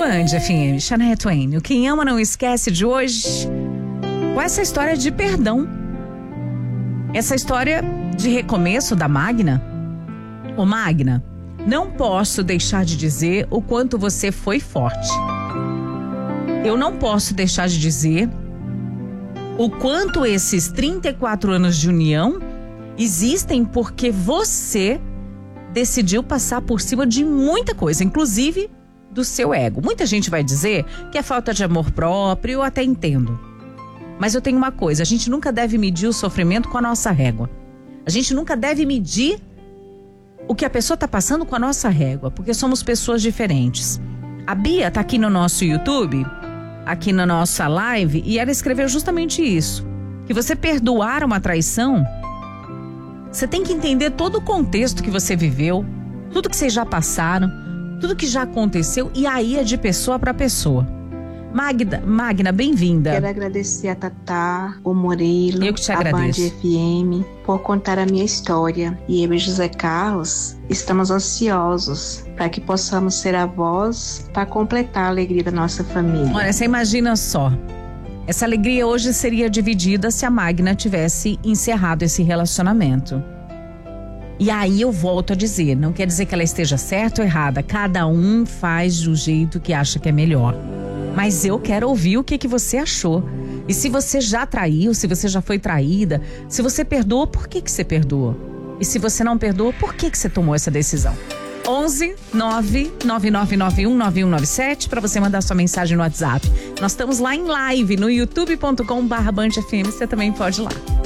Band FM, Shania Twain. O Quem Ama Não Esquece de hoje, com essa história de perdão. Essa história de recomeço da Magna. Ô Magna, não posso deixar de dizer o quanto você foi forte. Eu não posso deixar de dizer o quanto esses 34 anos de união existem porque você decidiu passar por cima de muita coisa, inclusive do seu ego. Muita gente vai dizer que é falta de amor próprio, eu até entendo. Mas eu tenho uma coisa, a gente nunca deve medir o sofrimento com a nossa régua. A gente nunca deve medir o que a pessoa está passando com a nossa régua, porque somos pessoas diferentes. A Bia está aqui no nosso YouTube, aqui na nossa live, e ela escreveu justamente isso. Que você perdoar uma traição, você tem que entender todo o contexto que você viveu, tudo que vocês já passaram, tudo que já aconteceu, e aí é de pessoa para pessoa. Magna, bem-vinda. Quero agradecer a Tatá, o Murilo, eu que te a agradeço. Band FM, por contar a minha história. E eu e José Carlos estamos ansiosos para que possamos ser a voz para completar a alegria da nossa família. Olha, você imagina só. Essa alegria hoje seria dividida se a Magna tivesse encerrado esse relacionamento. E aí eu volto a dizer, não quer dizer que ela esteja certa ou errada. Cada um faz do jeito que acha que é melhor. Mas eu quero ouvir o que você achou. E se você já traiu, se você já foi traída, se você perdoou, por que você perdoou? E se você não perdoou, por que você tomou essa decisão? 11 99991 9197 para você mandar sua mensagem no WhatsApp. Nós estamos lá em live no youtube.com/bandfm, você também pode ir lá.